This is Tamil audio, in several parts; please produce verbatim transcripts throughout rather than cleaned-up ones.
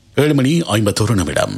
ஏழு மணி ஐம்பத்தொரு நிமிடம்.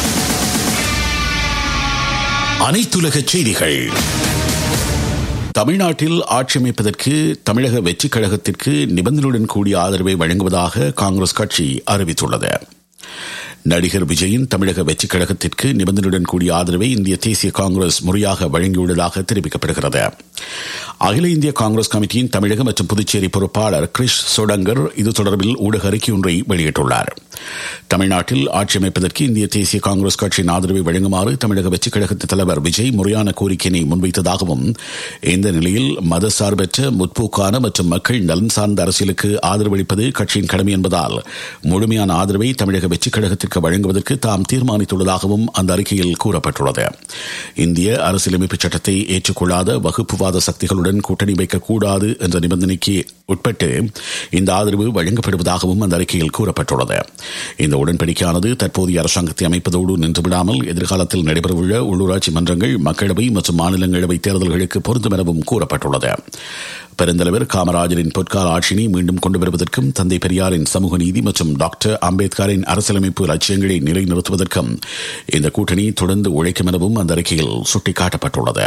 அனைத்துலக செய்திகள். தமிழ்நாட்டில் ஆட்சி அமைப்பதற்கு தமிழக வெற்றிக் கழகத்திற்கு நிபந்தனையுடன் கூடிய ஆதரவை வழங்குவதாக காங்கிரஸ் கட்சி அறிவித்துள்ளது. நடிகர் விஜயின் தமிழக வெற்றிக் கழகத்திற்கு நிபந்தனையுடன் கூடிய ஆதரவை இந்திய தேசிய காங்கிரஸ் முறையாக வழங்கியுள்ளதாக தெரிவிக்கப்படுகிறது. அகில இந்திய காங்கிரஸ் கமிட்டியின் தமிழக மற்றும் புதுச்சேரி பொறுப்பாளர் கிரிஷ் சோடங்கர் இது தொடர்பில் ஊடக அறிக்கை ஒன்றை வெளியிட்டுள்ளார். தமிழ்நாட்டில் ஆட்சி அமைப்பதற்கு இந்திய தேசிய காங்கிரஸ் கட்சியின் ஆதரவை வழங்குமாறு தமிழக வெற்றிக் கழகத்தின் தலைவர் விஜய் முறையான கோரிக்கையினை முன்வைத்ததாகவும், இந்த நிலையில் மதசார்பற்ற முற்போக்கான மற்றும் மக்கள் நலன் சார்ந்த அரசியலுக்கு ஆதரவளிப்பது கட்சியின் கடமை என்பதால் முழுமையான ஆதரவை தமிழக வெற்றிக் கழகத்திற்கு வழங்குவதற்கு தாம் தீர்மானித்துள்ளதாகவும் அந்த அறிக்கையில் கூறப்பட்டுள்ளது. இந்திய அரசியலமைப்பு சட்டத்தை ஏற்றுக்கொள்ளாத வகுப்புவாத சக்திகளுடன் கூட்டணி வைக்கக்கூடாது என்ற நிபந்தனைக்கு உட்பட்டு இந்த ஆதரவு வழங்கப்படுவதாகவும் அந்த அறிக்கையில் கூறப்பட்டுள்ளது. இந்த உடன்படிக்கையானது தற்போதைய அரசாங்கத்தை அமைப்பதோடு நின்றுவிடாமல் எதிர்காலத்தில் நடைபெறவுள்ள உள்ளூராட்சி மன்றங்கள், மக்களவை மற்றும் மாநிலங்களவை தேர்தல்களுக்கு பொருந்தும் எனவும் கூறப்பட்டுள்ளது. பெருந்தலைவர் காமராஜரின் பொற்கால ஆட்சியினை மீண்டும் கொண்டு வருவதற்கும், தந்தை பெரியாரின் சமூக நீதி மற்றும் டாக்டர் அம்பேத்கரின் அரசியலமைப்பு லட்சியங்களை நிலைநிறுத்துவதற்கும் இந்த கூட்டணி தொடர்ந்து உழைக்கும் எனவும் அந்த அறிக்கையில் சுட்டிக்காட்டப்பட்டுள்ளது.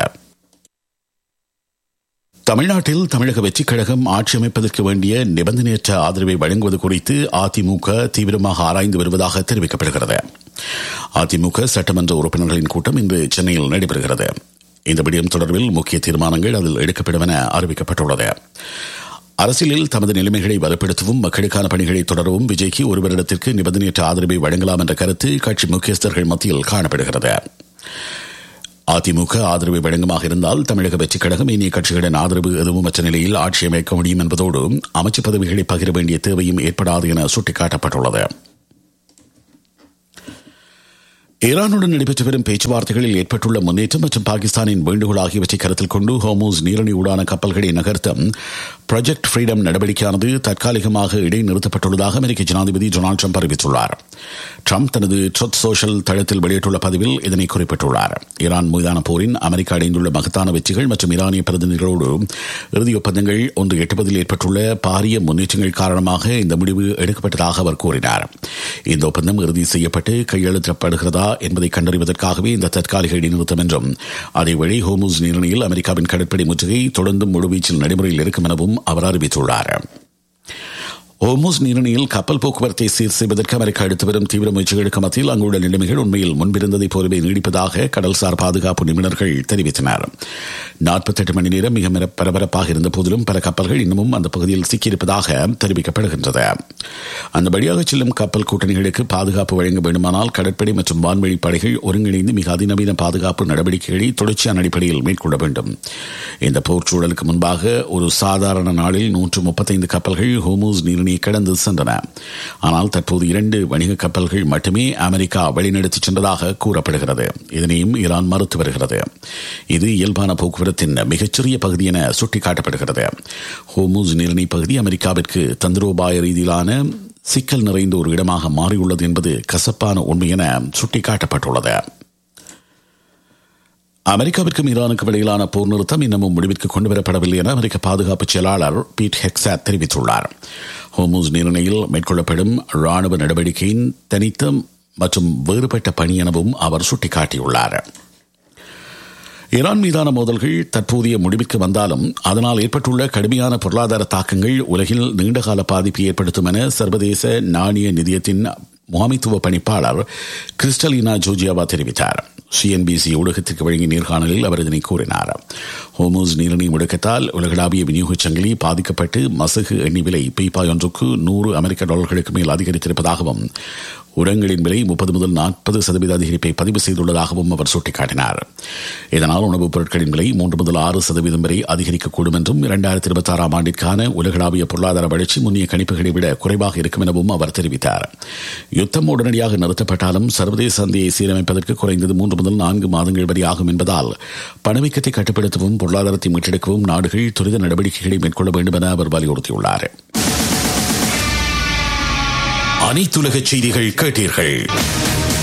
தமிழ்நாட்டில் தமிழக வெற்றிக் கழகம் ஆட்சி அமைப்பதற்கு வேண்டிய நிபந்தனையற்ற ஆதரவை வழங்குவது குறித்து அதிமுக தீவிரமாக ஆராய்ந்து வருவதாக தெரிவிக்கப்படுகிறது. அதிமுக சட்டமன்ற உறுப்பினர்களின் கூட்டம் இன்று சென்னையில் நடைபெறுகிறது. இந்த விடயம் தொடர்பில் முக்கிய தீர்மானங்கள் அதில் எடுக்கப்படும் என அறிவிக்கப்பட்டுள்ளது. அரசியலில் தமது நிலைமைகளை வலுப்படுத்தவும் மக்களுக்கான பணிகளை தொடரவும் விஜய்க்கு ஒரு வருடத்திற்கு நிபந்தனையற்ற ஆதரவை வழங்கலாம் என்ற கருத்து கட்சி முக்கியஸ்தர்கள் மத்தியில் காணப்படுகிறது. அதிமுக ஆதரவை வழங்குமாக இருந்தால் தமிழக வெற்றிக் கழகம் இனிய கட்சிகளின் ஆதரவு எதுவும் மற்ற நிலையில் ஆட்சி அமைக்க முடியும் என்பதோடு அமைச்சு பதவிகளை பகிர வேண்டிய தேவையும் ஏற்படாது என சுட்டிக்காட்டப்பட்டுள்ளது. ஈரானுடன் நடைபெற்று வரும் பேச்சுவார்த்தைகளில் ஏற்பட்டுள்ள முன்னேற்றம் மற்றும் பாகிஸ்தானின் வேண்டுகோள் ஆகியவற்றை கருத்தில் கொண்டு ஹோர்முஸ் நீரிணை ஊடான கப்பல்களை நகர்த்தும் ப்ராஜெக்ட் ஃப்ரீடம் நடவடிக்கையானது தற்காலிகமாக இடைநிறுத்தப்பட்டுள்ளதாக அமெரிக்க ஜனாதிபதி டொனால்டு ட்ரம்ப் அறிவித்துள்ளார். ட்ரம்ப் தனது ட்ரூத் சோஷியல் தளத்தில் வெளியிட்டுள்ள பதிவில் இதனை குறிப்பிட்டுள்ளார். ஈரான் மீதான போரின் அமெரிக்கா அடைந்துள்ள மகத்தான வெற்றிகள் மற்றும் ஈரானிய பிரதிநிதிகளோடு இறுதி ஒப்பந்தங்கள் ஒன்று எட்டுவதில் ஏற்பட்டுள்ள பாரிய முன்னேற்றங்கள் காரணமாக இந்த முடிவு எடுக்கப்பட்டதாக அவர் கூறினார். இந்த ஒப்பந்தம் இறுதி செய்யப்பட்டு கையெழுத்திடப்படுகிறதா என்பதை கண்டறிவதற்காகவே இந்த தற்காலிக இடைநிறுத்தம் என்றும், அதேவேளை ஹோர்முஸ் நீரிணையில் அமெரிக்காவின் கடற்படை முற்றுகை தொடர்ந்தும் முழுவீச்சில் நடைமுறையில் இருக்கும் எனவும் அவர் அறிவித்துள்ளார். ஹோர்முஸ் நீரிணையில் கப்பல் போக்குவரத்தை சீர் செய்வதற்கு அமெரிக்கா எடுத்து வரும் தீவிர முயற்சிகளுக்கு மத்தியில் அங்குள்ள நிலைமைகள் உண்மையில் முன்பிருந்ததை போலவே நீடிப்பதாக கடல்சார் பாதுகாப்பு நிபுணர்கள் தெரிவித்தனர். நாற்பத்தி எட்டு மணி நேரம் மிக பரபரப்பாக இருந்த போதிலும் பல கப்பல்கள் இன்னமும் அந்த பகுதியில் சிக்கியிருப்பதாக தெரிவிக்கப்படுகின்றது. அந்த வழியாக செல்லும் கப்பல் கூட்டணிகளுக்கு பாதுகாப்பு வழங்க வேண்டுமானால் கடற்படை மற்றும் வான்வழி படைகள் ஒருங்கிணைந்து மிக அதிநவீன பாதுகாப்பு நடவடிக்கைகளை தொடர்ச்சியான அடிப்படையில் மேற்கொள்ள வேண்டும். இந்த போர் சூழலுக்கு முன்பாக ஒரு சாதாரண நாளில் நூற்று முப்பத்தைந்து கப்பல்கள் ஹோர்முஸ் நீரிணை கடந்து சென்றன. ஆனால் தற்போது இரண்டு வணிக கப்பல்கள் மட்டுமே அமெரிக்கா வழிநடத்திச் சென்றதாக கூறப்படுகிறது. இதனையும் ஈரான் மறுத்து வருகிறது. இது இயல்பான போக்குவரத்தின் மிகச்சிறிய பகுதி என சுட்டிக்காட்டப்படுகிறது. ஹோர்முஸ் நீரிணை பகுதி அமெரிக்காவிற்கு தந்திரோபாய ரீதியிலான சிக்கல் நிறைந்த ஒரு இடமாக மாறியுள்ளது என்பது கசப்பான உண்மை என சுட்டிக்காட்டப்பட்டுள்ளது. அமெரிக்காவிற்கும் ஈரானுக்கும் இடையிலான போர் நிறுத்தம் இன்னமும் முடிவிற்கு கொண்டுவரப்படவில்லை என அமெரிக்க பாதுகாப்பு செயலாளர் பீட் ஹெக்ஸாட் தெரிவித்துள்ளார். ஹோர்முஸ் நீரிணையில் மேற்கொள்ளப்படும் ராணுவ நடவடிக்கையின் தனித்த மற்றும் வேறுபட்ட பணி எனவும் அவர் சுட்டிக்காட்டியுள்ளார். ஈரான் மீதான மோதல்கள் தற்போதைய முடிவிற்கு வந்தாலும் அதனால் ஏற்பட்டுள்ள கடுமையான பொருளாதார தாக்கங்கள் உலகில் நீண்டகால பாதிப்பை ஏற்படுத்தும் என சர்வதேச நாணய நிதியத்தின் முகாமைத்துவ பணிப்பாளர் கிறிஸ்டலினா ஜோர்ஜியாவா தெரிவித்தார். சிஎன்பிசி ஊடகத்திற்கு வழங்கிய நேர்காணலில் அவர் இதனை கூறினார். ஹோர்முஸ் நீரிணை முடக்கத்தால் உலகளாவிய விநியோகச் சங்கிலி பாதிக்கப்பட்டு மசகு எண்ணெய் விலை பீப்பாய் ஒன்றுக்கு நூறு அமெரிக்க டாலர்களுக்கு மேல் அதிகரித்திருப்பதாகவும், உரங்களின் விலை முப்பது முதல் நாற்பது சதவீத அதிகரிப்பை பதிவு செய்துள்ளதாகவும் அவர் சுட்டிக்காட்டினார். இதனால் உணவுப் பொருட்களின் விலை மூன்று முதல் ஆறு சதவீதம் வரை அதிகரிக்கக்கூடும் என்றும், இரண்டாயிரத்தி இருபத்தி ஆறாம் ஆண்டிற்கான உலகளாவிய பொருளாதார வளர்ச்சி முன்னிய கணிப்புகளை விட குறைவாக இருக்கும் எனவும் அவர் தெரிவித்தார். யுத்தம் உடனடியாக நிறுத்தப்பட்டாலும் சர்வதேச சந்தையை சீரமைப்பதற்கு குறைந்தது மூன்று முதல் நான்கு மாதங்கள் வரை ஆகும் என்பதால் பணவீக்கத்தை கட்டுப்படுத்தவும் பொருளாதாரத்தை மீட்டெடுக்கவும் நாடுகள் துரித நடவடிக்கைகளை மேற்கொள்ள வேண்டும் என அவர் வலியுறுத்தியுள்ளார். அனைத்துலக செய்திகள் கேட்டீர்கள்.